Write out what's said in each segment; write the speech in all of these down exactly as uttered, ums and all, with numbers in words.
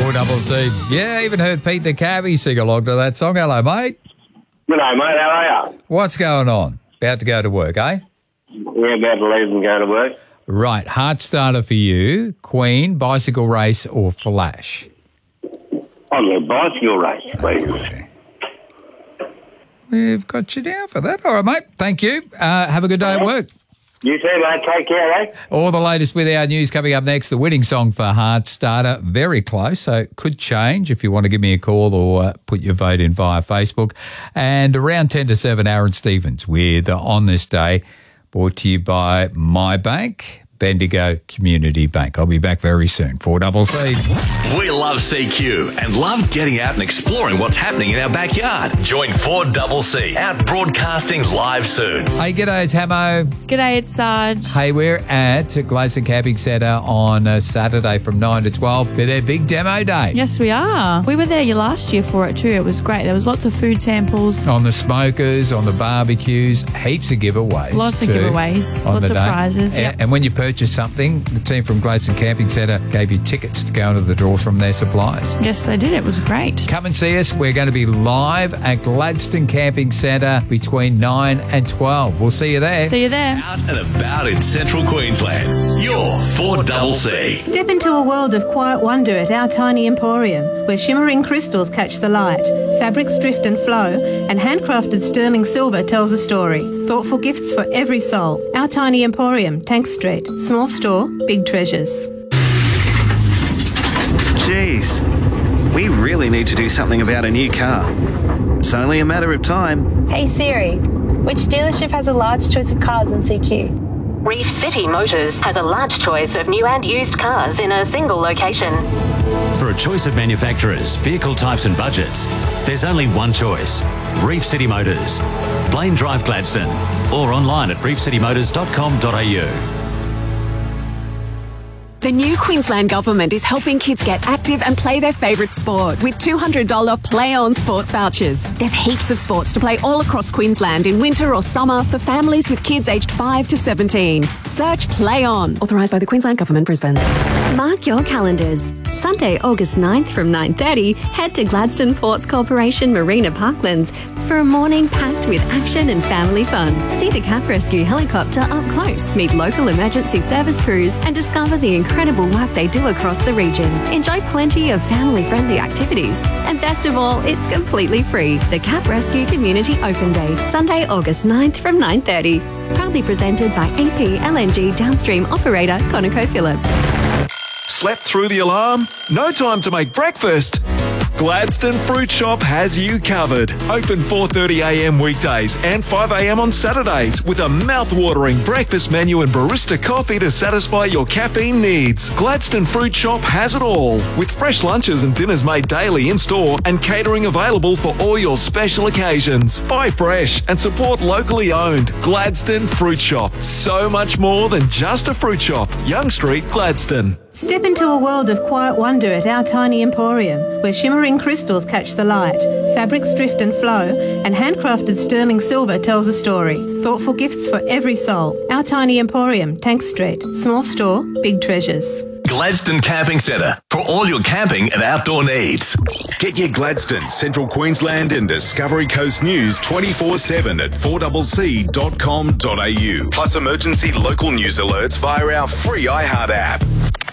four double C. Yeah, I even heard Pete the Cabbie sing along to that song. Hello, mate. G'day, mate. How are you? What's going on? About to go to work, eh? Yeah, about to leave and go to work. Right, heart starter for you, Queen, bicycle race or Flash? On the bicycle race, please. Okay. We've got you down for that. All right, mate. Thank you. Uh, have a good day at work. You too, mate. Take care, eh? All the latest with our news coming up next. The winning song for Heart Starter, very close, so it could change if you want to give me a call or uh, put your vote in via Facebook. And around ten to seven, Aaron Stevens with uh, On This Day, brought to you by My Bank, Bendigo Community Bank. I'll be back very soon. four double C. We love C Q and love getting out and exploring what's happening in our backyard. Join four double C out broadcasting live soon. Hey, g'day, it's Hamo. G'day, it's Sarge. Hey, we're at Gladstone Camping Centre on uh, Saturday from nine to twelve for their big demo day. Yes, we are. We were there last year for it too. It was great. There was lots of food samples. On the smokers, on the barbecues, heaps of giveaways. Lots of too, giveaways. on Lots the of day. prizes. And, Yep. and when you purchase something, the team from Gladstone Camping Centre gave you tickets to go into the draw from their suppliers. Yes, they did. It was great. Come and see us. We're going to be live at Gladstone Camping Centre between nine and twelve. We'll see you there. See you there. Out and about in central Queensland. You're four double C. Step into a world of quiet wonder at our tiny emporium, where shimmering crystals catch the light, fabrics drift and flow, and handcrafted sterling silver tells a story. Thoughtful gifts for every soul. Our tiny emporium, Tank Street. Small store, big treasures. Jeez, we really need to do something about a new car. It's only a matter of time. Hey Siri, which dealership has a large choice of cars in C Q? Reef City Motors has a large choice of new and used cars in a single location. For a choice of manufacturers, vehicle types and budgets, there's only one choice. Reef City Motors. Blaine Drive, Gladstone. Or online at reef city motors dot com dot a u. The new Queensland Government is helping kids get active and play their favourite sport with two hundred dollars Play On sports vouchers. There's heaps of sports to play all across Queensland in winter or summer for families with kids aged five to seventeen. Search Play On. Authorised by the Queensland Government, Brisbane. Mark your calendars. Sunday, August ninth from nine thirty, head to Gladstone Ports Corporation Marina Parklands for a morning packed with action and family fun. See the Cap Rescue helicopter up close, meet local emergency service crews and discover the incredible work they do across the region. Enjoy plenty of family-friendly activities. And best of all, it's completely free. The Cap Rescue Community Open Day, Sunday, August ninth from nine thirty. Proudly presented by A P L N G Downstream Operator ConocoPhillips. Slept through the alarm? No time to make breakfast? Gladstone Fruit Shop has you covered. Open four thirty a m weekdays and five a m on Saturdays with a mouth-watering breakfast menu and barista coffee to satisfy your caffeine needs. Gladstone Fruit Shop has it all, with fresh lunches and dinners made daily in-store and catering available for all your special occasions. Buy fresh and support locally owned. Gladstone Fruit Shop. So much more than just a fruit shop. Young Street, Gladstone. Step into a world of quiet wonder at our tiny emporium, where shimmering crystals catch the light, fabrics drift and flow, and handcrafted sterling silver tells a story. Thoughtful gifts for every soul. Our tiny emporium, Tank Street. Small store, big treasures. Gladstone Camping Centre for all your camping and outdoor needs. Get your Gladstone, Central Queensland and Discovery Coast news twenty-four seven at four c c dot com dot a u. Plus emergency local news alerts via our free iHeart app.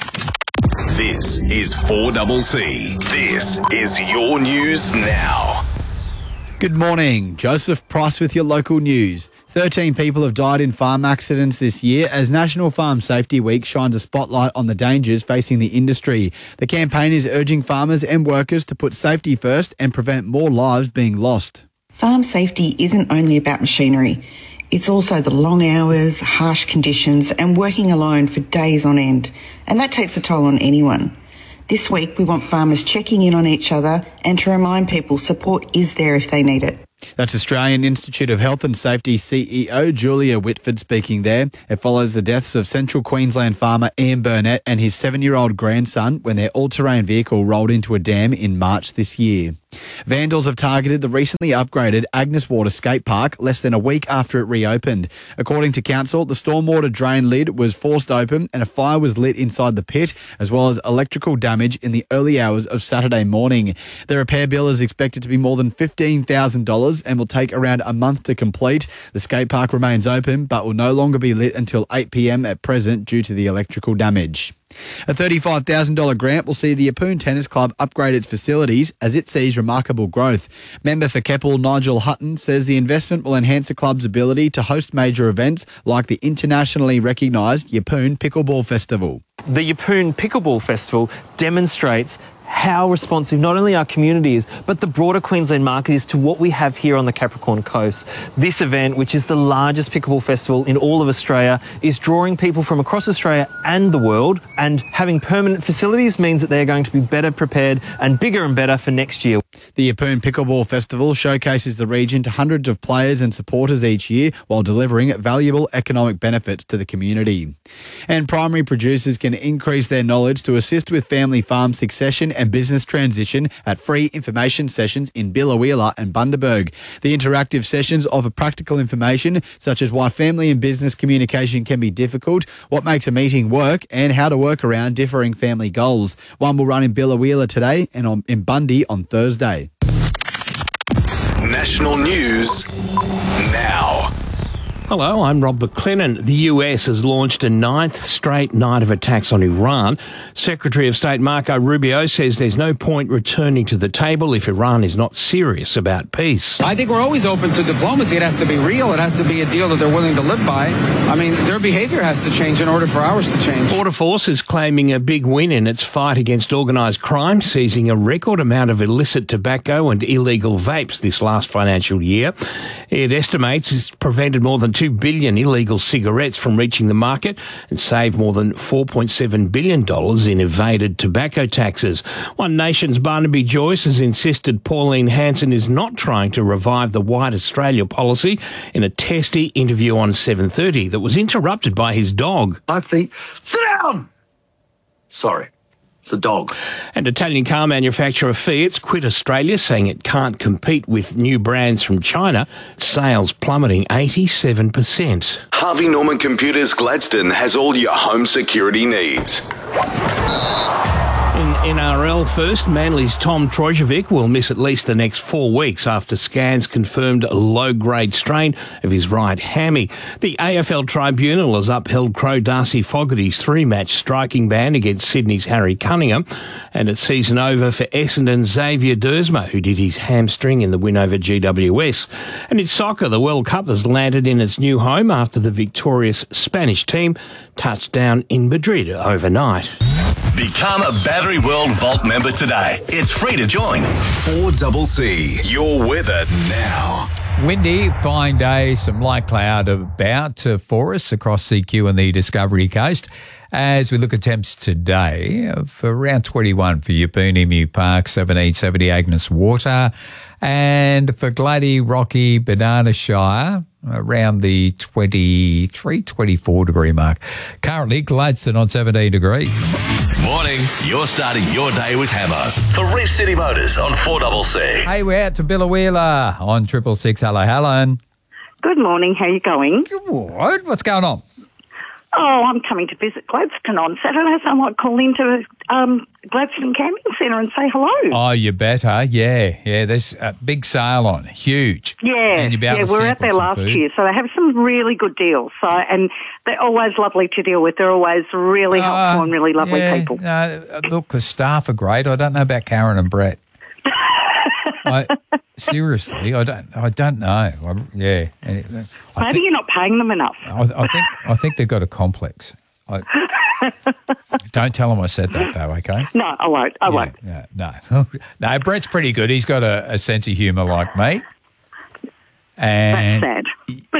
This is four C C. This is your news now. Good morning. Joseph Price with your local news. thirteen people have died in farm accidents this year as National Farm Safety Week shines a spotlight on the dangers facing the industry. The campaign is urging farmers and workers to put safety first and prevent more lives being lost. Farm safety isn't only about machinery. It's also the long hours, harsh conditions and working alone for days on end. And that takes a toll on anyone. This week we want farmers checking in on each other and to remind people support is there if they need it. That's Australian Institute of Health and Safety C E O Julia Whitford speaking there. It follows the deaths of Central Queensland farmer Ian Burnett and his seven-year-old grandson when their all-terrain vehicle rolled into a dam in March this year. Vandals have targeted the recently upgraded Agnes Water Skate Park less than a week after it reopened. According to council, the stormwater drain lid was forced open and a fire was lit inside the pit, as well as electrical damage in the early hours of Saturday morning. The repair bill is expected to be more than fifteen thousand dollars and will take around a month to complete. The skate park remains open but will no longer be lit until eight p.m. at present due to the electrical damage. A thirty-five thousand dollars grant will see the Yeppoon Tennis Club upgrade its facilities as it sees remarkable growth. Member for Keppel, Nigel Hutton, says the investment will enhance the club's ability to host major events like the internationally recognised Yeppoon Pickleball Festival. The Yeppoon Pickleball Festival demonstrates how responsive not only our community is, but the broader Queensland market is to what we have here on the Capricorn Coast. This event, which is the largest pickleball festival in all of Australia, is drawing people from across Australia and the world, and having permanent facilities means that they're going to be better prepared and bigger and better for next year. The Yeppoon Pickleball Festival showcases the region to hundreds of players and supporters each year while delivering valuable economic benefits to the community. And primary producers can increase their knowledge to assist with family farm succession and business transition at free information sessions in Biloela and Bundaberg. The interactive sessions offer practical information such as why family and business communication can be difficult, what makes a meeting work, and how to work around differing family goals. One will run in Biloela today and on, in Bundy on Thursday. National news now. Hello, I'm Rob McLennan. The U S has launched a ninth straight night of attacks on Iran. Secretary of State Marco Rubio says there's no point returning to the table if Iran is not serious about peace. I think we're always open to diplomacy. It has to be real. It has to be a deal that they're willing to live by. I mean, their behaviour has to change in order for ours to change. Border Force is claiming a big win in its fight against organised crime, seizing a record amount of illicit tobacco and illegal vapes this last financial year. It estimates it's prevented more than two billion illegal cigarettes from reaching the market and saved more than four point seven billion dollars in evaded tobacco taxes. One Nation's Barnaby Joyce has insisted Pauline Hanson is not trying to revive the White Australia policy in a testy interview on seven thirty that was interrupted by his dog. I think, sit down! Sorry. It's a dog. And Italian car manufacturer Fiat's quit Australia, saying it can't compete with new brands from China. Sales plummeting eighty-seven percent. Harvey Norman Computers Gladstone has all your home security needs. In N R L first, Manly's Tom Trojovic will miss at least the next four weeks after scans confirmed a low-grade strain of his right hammy. The A F L Tribunal has upheld Crow Darcy Fogarty's three-match striking ban against Sydney's Harry Cunningham, and it's season over for Essendon's Xavier Dersma, who did his hamstring in the win over G W S. And in soccer, the World Cup has landed in its new home after the victorious Spanish team touched down in Madrid overnight. Become a Battery World Vault member today. It's free to join. four C C, your weather now. Windy, fine day, some light cloud about uh, for us across C Q and the Discovery Coast. As we look at temps today, for around twenty-one for Yeppoon, Emu Park, seventeen, seventy Agnes Water, and for Gladdy, Rocky, Banana Shire, around the twenty-three, twenty-four degree mark. Currently, Gladstone on seventeen degrees. Morning, you're starting your day with Hammo. For Reef City Motors on four C C. Hey, we're out to Biloela on Triple Six. Hello, Helen. Good morning. How are you going? Good. What's going on? Oh, I'm coming to visit Gladstone on Saturday, so I might call into um, Gladstone Camping Centre and say hello. Oh, you better. Yeah, yeah. There's a big sale on. Huge. Yeah, and you'll be able yeah. to We were out there last food. year, so they have some really good deals. So, and they're always lovely to deal with. They're always really helpful uh, and really lovely yeah, people. Uh, look, the staff are great. I don't know about Karen and Brett. I, seriously, I don't. I don't know. I, yeah. I Maybe think, you're not paying them enough. I, I think. I think they've got a complex. I, don't tell them I said that, though. Okay. No, I won't. I yeah, won't. Yeah, no, no. Brett's pretty good. He's got a, a sense of humour like me. And that's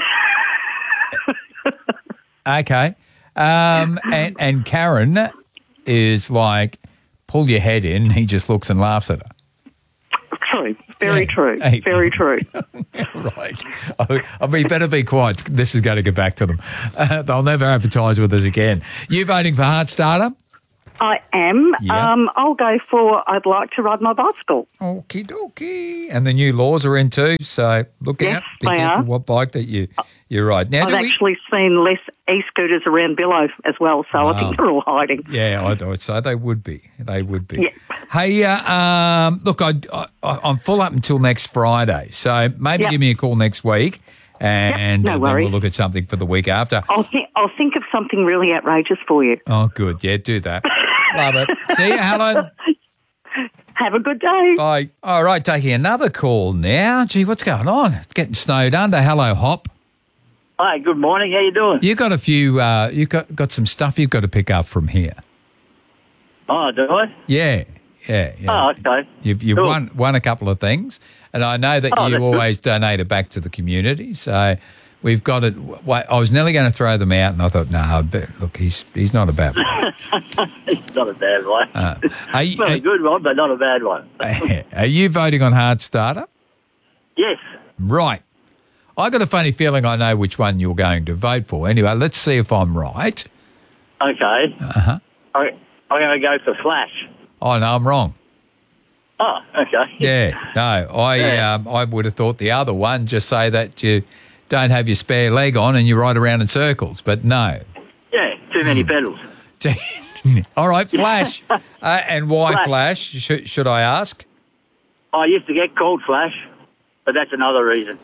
sad. Okay. Um, and, and Karen is like, pull your head in. He just looks and laughs at her. True. Very yeah. true. Hey. Very true. Right. I, I mean, you better be quiet. This is going to get back to them. Uh, they'll never advertise with us again. You voting for Heartstarter? I am. Yeah. Um, I'll go for I'd like to ride my bicycle. Okie dokie. And the new laws are in too, so look Yes, out. Be they careful are. what bike that you, you ride. Now, I've do we- actually seen less e-scooters around Billow as well, so I Wow. think they're all hiding. Yeah, I thought so. They would be. They would be. Yeah. Hey, uh, um, look, I, I, I'm full up until next Friday, so maybe Yep. give me a call next week, and no uh, then worries. we'll look at something for the week after. I'll, th- I'll think of something really outrageous for you. Oh, good. Yeah, do that. Love it. See you, Helen. Have a good day. Bye. All right, taking another call now. Gee, what's going on? It's getting snowed under. Hello, Hop. Hi, good morning. How you doing? You got a few. Uh, you got got some stuff you've got to pick up from here. Oh, do I? Yeah, yeah, yeah. Oh, okay. You've you've Cool. won won a couple of things, and I know that Oh, you that's good. always donate it back to the community. So we've got it. Wait, I was nearly going to throw them out, and I thought, no, I bet, look, he's he's not a bad one. It's not a bad one. Uh, are, It's you, not a good one, but not a bad one. are, are you voting on Hard Starter? Yes. Right. I got a funny feeling I know which one you're going to vote for. Anyway, let's see if I'm right. Okay. Uh huh. I, I'm going to go for Flash. Oh no, I'm wrong. Oh, okay. Yeah, no, I Yeah. um, I would have thought the other one. Just say that you don't have your spare leg on and you ride around in circles, but no. Yeah, too many Hmm. pedals. All right, Flash. uh, and why Flash. Flash? Should, should I ask? I used to get called Flash, but that's another reason.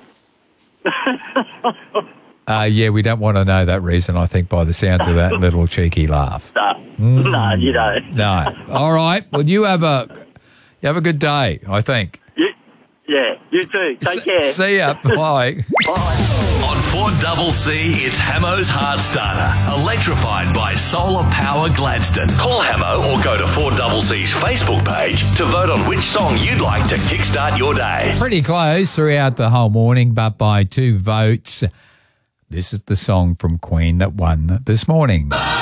Uh, yeah, we don't want to know that reason, I think, by the sounds of that little cheeky laugh. No, Mm. no, you don't. No. All right. Well, you have a you have a good day, I think. You, yeah, you too. Take care. See ya. Bye. On four double C, it's Hamo's Heart Starter, electrified by solar power Gladstone. Call Hamo or go to four double C's Facebook page to vote on which song you'd like to kickstart your day. Pretty close throughout the whole morning, but by two votes. This is the song from Queen that won this morning.